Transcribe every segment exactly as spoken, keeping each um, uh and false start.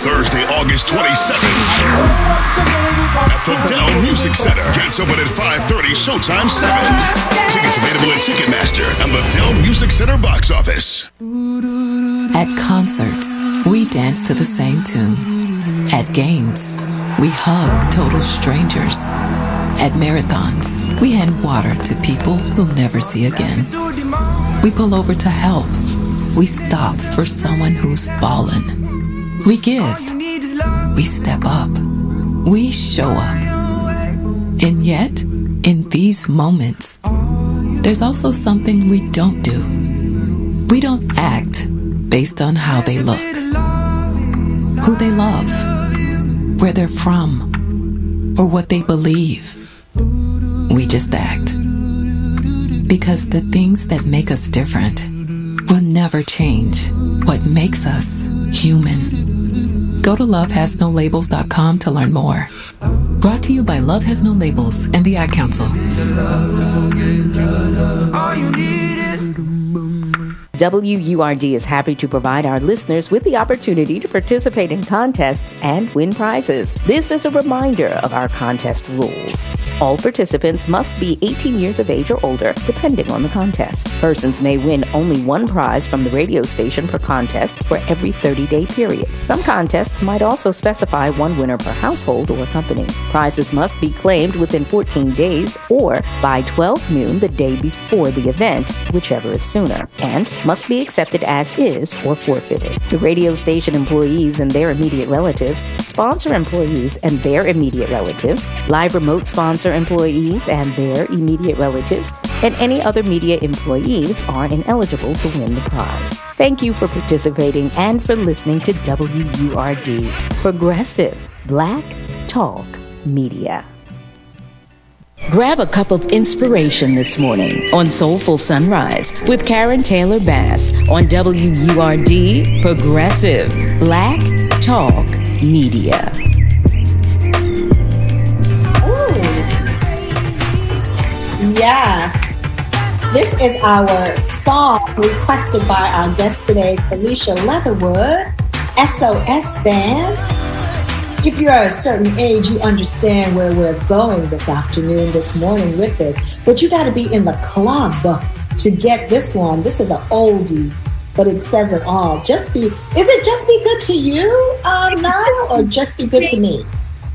Thursday, August twenty-seventh at the Dell Music Center. Gates open at five thirty, showtime seven. Tickets available at Ticketmaster and the Dell Music Center box office. At concerts, we dance to the same tune. At games, we hug total strangers. At marathons, we hand water to people we'll never see again. We pull over to help. We stop for someone who's fallen. We give. We step up. We show up. And yet, in these moments, there's also something we don't do. We don't act based on how they look, who they love, where they're from, or what they believe. We just act. Because the things that make us different will never change what makes us human. Go to love has no labels dot com to learn more. Brought to you by Love Has No Labels and the Ad Council. W U R D is happy to provide our listeners with the opportunity to participate in contests and win prizes. This is a reminder of our contest rules. All participants must be eighteen years of age or older, depending on the contest. Persons may win only one prize from the radio station per contest for every thirty-day period. Some contests might also specify one winner per household or company. Prizes must be claimed within fourteen days or by twelve noon the day before the event, whichever is sooner, and must be accepted as is or forfeited. The radio station employees and their immediate relatives, sponsor employees and their immediate relatives, live remote sponsor employees and their immediate relatives, and any other media employees are ineligible to win the prize. Thank you for participating and for listening to W U R D, Progressive Black Talk Media. Grab a cup of inspiration this morning on Soulful Sunrise with Karen Taylor Bass on W U R D, Progressive Black Talk Media. Yes, this is our song requested by our guest today, Felicia Leatherwood, S O S Band. If you're a certain age, you understand where we're going this afternoon, this morning with this. But you got to be in the club to get this one. This is an oldie, but it says it all. Just be, is it Just Be Good to You, um, Niall, or Just Be Good to Me?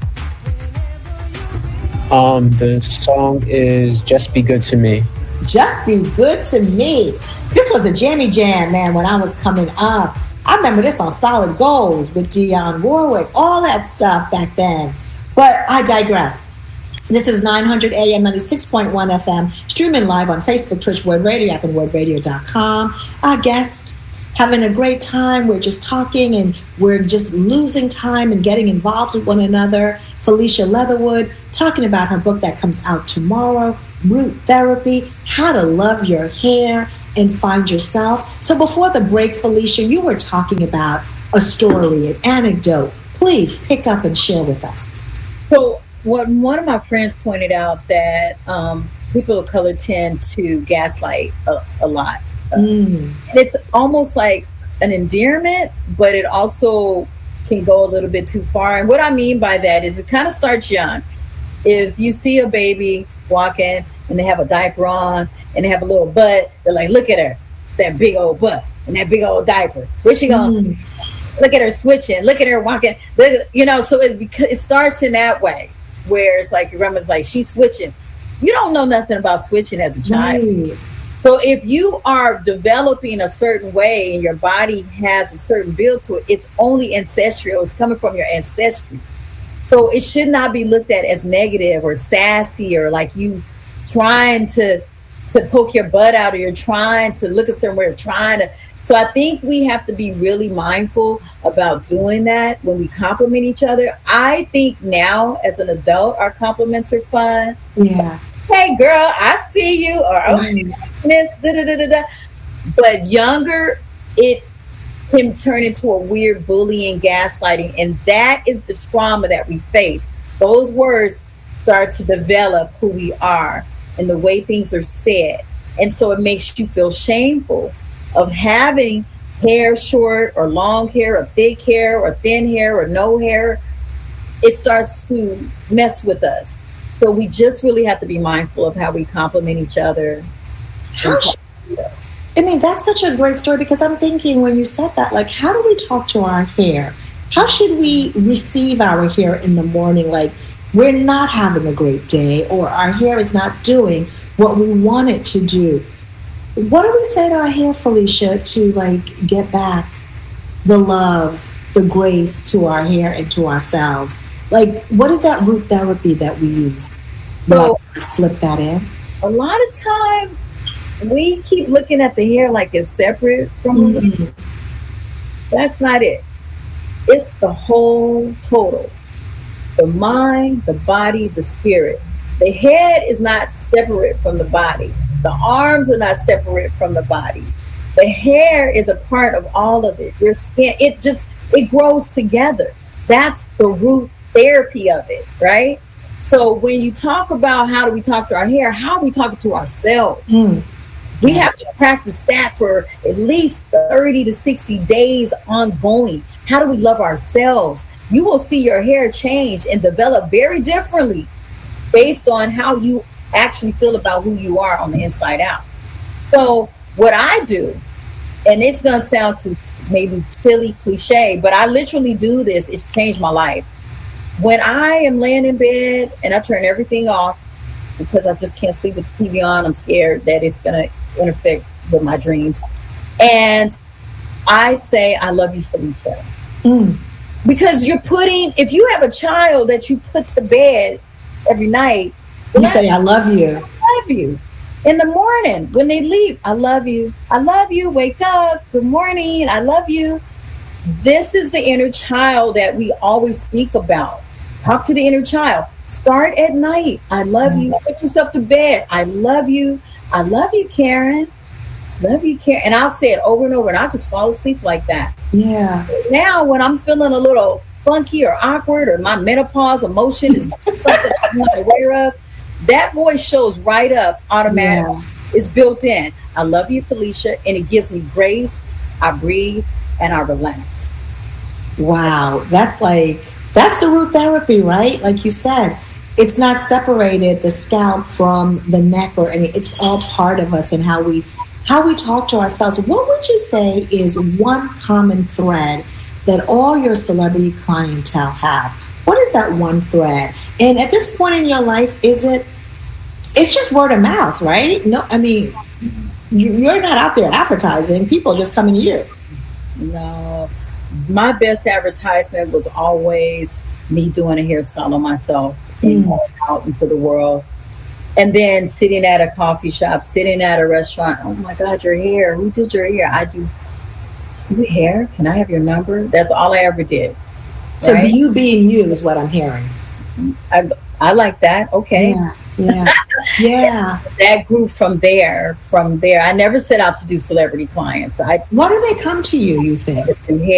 Um, the song is Just Be Good to Me. Just Be Good to Me. This was a jammy jam, man, when I was coming up. I remember this on Solid Gold with Dionne Warwick, all that stuff back then. But I digress. This is nine hundred A M, ninety-six point one F M, streaming live on Facebook, Twitch, Word Radio app, and word radio dot com. Our guest, having a great time. We're just talking and we're just losing time and getting involved with one another. Felicia Leatherwood, talking about her book that comes out tomorrow, Root Therapy, How to Love Your Hair and Find Yourself. So before the break, Felicia, you were talking about a story, an anecdote. Please pick up and share with us. So what one of my friends pointed out that um, people of color tend to gaslight a, a lot. Mm. It's almost like an endearment, but it also can go a little bit too far. And what I mean by that is it kind of starts young. If you see a baby walking and they have a diaper on and they have a little butt, they're like, look at her, that big old butt and that big old diaper. Where's she going? Mm. Look at her switching. Look at her walking. Look at, you know, so it, it starts in that way where it's like your grandma's like, she's switching. You don't know nothing about switching as a child. Right. So if you are developing a certain way and your body has a certain build to it, it's only ancestral. It's coming from your ancestry. So it should not be looked at as negative or sassy or like you trying to to poke your butt out or you're trying to look at somewhere, trying to. So I think we have to be really mindful about doing that when we compliment each other. I think now as an adult, our compliments are fun. Yeah. Hey, girl, I see you. Or, oh, miss, da da da da da. But younger, it can turn into a weird bullying, gaslighting. And that is the trauma that we face. Those words start to develop who we are and the way things are said. And so it makes you feel shameful of having hair short or long hair or thick hair or thin hair or no hair, it starts to mess with us. So we just really have to be mindful of how we compliment each other. How should, I mean, that's such a great story, because I'm thinking when you said that, like, how do we talk to our hair? How should we receive our hair in the morning? Like, we're not having a great day, or our hair is not doing what we want it to do. What do we say to our hair, Felicia, to like get back the love, the grace to our hair and to ourselves? Like, what is that root therapy that we use? So slip that in. A lot of times we keep looking at the hair like it's separate from mm-hmm. the root. That's not it. It's the whole total. The mind, the body, the spirit. The head is not separate from the body. The arms are not separate from the body. The hair is a part of all of it. Your skin, it just, it grows together. That's the root therapy of it, right? So when you talk about how do we talk to our hair, how are we talking to ourselves? Mm. We have to practice that for at least thirty to sixty days ongoing. How do we love ourselves? You will see your hair change and develop very differently based on how you actually feel about who you are on the inside out. So what I do, and it's going to sound maybe silly, cliche, but I literally do this. It's changed my life. When I am laying in bed and I turn everything off because I just can't sleep with the T V on, I'm scared that it's going to interfere with my dreams. And I say, I love you, Felicia. Mm. Because you're putting, if you have a child that you put to bed every night, you say, I love you. I love you. In the morning, when they leave, I love you. I love you. Wake up. Good morning. I love you. This is the inner child that we always speak about. Talk to the inner child. Start at night. I love you. Put yourself to bed. I love you. I love you, Karen. Love you, Karen. And I'll say it over and over, and I'll just fall asleep like that. Yeah. Now, when I'm feeling a little funky or awkward, or my menopause emotion is something I'm not aware of, that voice shows right up automatically. Yeah. It's built in. I love you, Felicia, and it gives me grace. I breathe and I relax. Wow. That's like, that's the root therapy, right? Like you said, it's not separated, the scalp from the neck or any, it's all part of us and how we, how we talk to ourselves. What would you say is one common thread that all your celebrity clientele have? What is that one thread? And at this point in your life, is it, it's just word of mouth, right? No, I mean, you, you're not out there advertising. People are just coming to you. No. My best advertisement was always me doing a hair salon myself mm. and going out into the world. And then sitting at a coffee shop, sitting at a restaurant. Oh my God, your hair. Who did your hair? I do. Do hair? Can I have your number? That's all I ever did. So right? You being you is what I'm hearing. I, I like that. Okay. Yeah. Yeah. Yeah. That grew from there. From there, I never set out to do celebrity clients. I. Why do they come to you, you think? It's in hair.